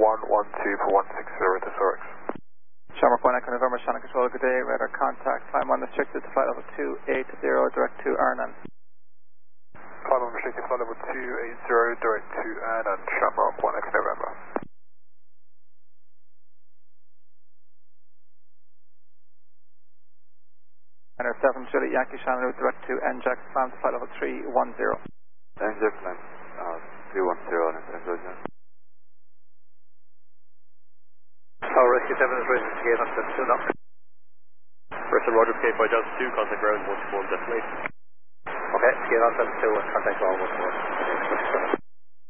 112 for 160 to Sorex. Shamrock 1 Echo November, Shannon Control, good day, radar contact, climb 1 restricted to flight level 280, direct to Arnan. Climb 1 restricted, flight level 280, direct to Arnan, Shamrock 1 Echo November. Niner 7 Juliet Yankee Shannon route direct to NJAX, climb to flight level 310. NJAX climb 310 on St. George. Tower Rescue 7 is ready to gate on 72 now. Bristol Roger, Cape by Delta 2, contact ground 121 destination. Okay, gate on 72 and contact ground 121.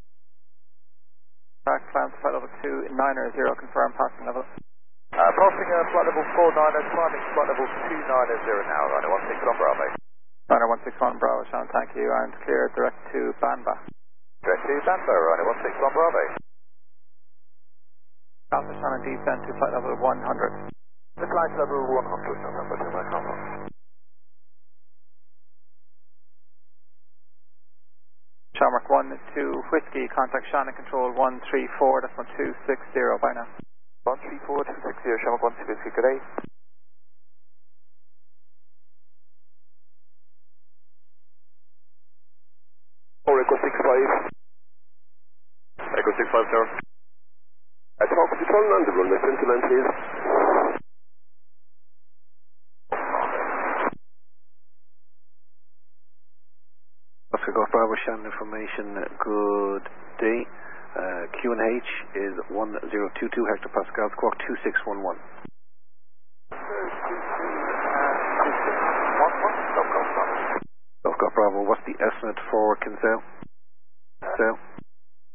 Climb to flight level 290, confirm passing level. Passing flight level 490, climbing flight level 290 now, runway 161 Bravo. Runway 161 Bravo, Shannon, thank you, and clear direct to Banba. Direct to Banba, runway 161 Bravo. Alpha Shannon, descend to flight level 100. Flight level 100, November to my contact. Shamrock 1 to Whiskey, contact Shannon Control 134, that's 1260, bye now. 134, 260, Shamrock 1 to Whiskey, good day. Echo 65. Echo 65, sir. Talk to control on the runway 29, please. Oscar Golf Bravo, Shannon information, good day. QNH is 1022 hectopascals, squawk 2611. Golf Bravo, what's the estimate for Kinsale? Sale?